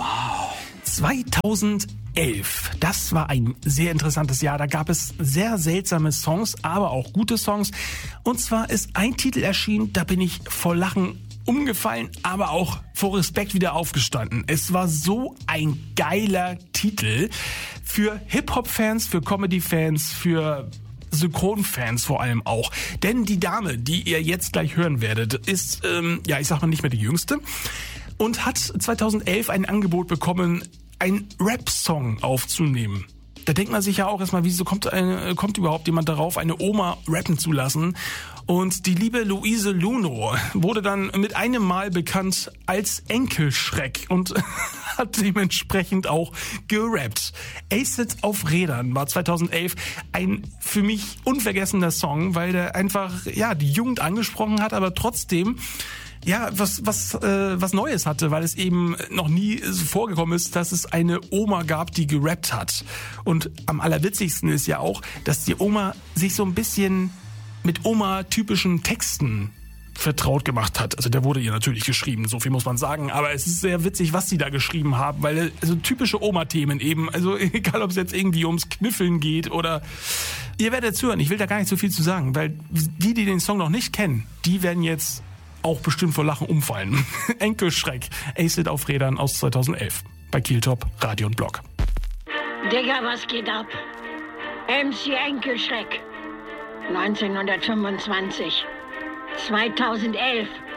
Wow. 2011, das war ein sehr interessantes Jahr. Da gab es sehr seltsame Songs, aber auch gute Songs. Und zwar ist ein Titel erschienen, da bin ich vor Lachen umgefallen, aber auch vor Respekt wieder aufgestanden. Es war so ein geiler Titel für Hip-Hop-Fans, für Comedy-Fans, für Synchronfans vor allem auch. Denn die Dame, die ihr jetzt gleich hören werdet, ist, ich sag mal nicht mehr die Jüngste und hat 2011 ein Angebot bekommen, einen Rap-Song aufzunehmen. Da denkt man sich ja auch erstmal, wieso kommt überhaupt jemand darauf, eine Oma rappen zu lassen? Und die liebe Luise Luno wurde dann mit einem Mal bekannt als Enkelschreck und hat dementsprechend auch gerappt. Acid auf Rädern war 2011 ein für mich unvergessener Song, weil der einfach die Jugend angesprochen hat, aber trotzdem was Neues hatte, weil es eben noch nie so vorgekommen ist, dass es eine Oma gab, die gerappt hat. Und am allerwitzigsten ist ja auch, dass die Oma sich so ein bisschen mit Oma-typischen Texten vertraut gemacht hat. Also der wurde ihr natürlich geschrieben, so viel muss man sagen, aber es ist sehr witzig, was sie da geschrieben haben, weil also typische Oma-Themen eben, also egal ob es jetzt irgendwie ums Kniffeln geht oder ihr werdet jetzt hören, ich will da gar nicht so viel zu sagen, weil die den Song noch nicht kennen, die werden jetzt auch bestimmt vor Lachen umfallen. Enkelschreck, Acid auf Rädern aus 2011 bei Kieltop, Radio und Blog. Digga, was geht ab? MC Enkelschreck, 1925, 2011.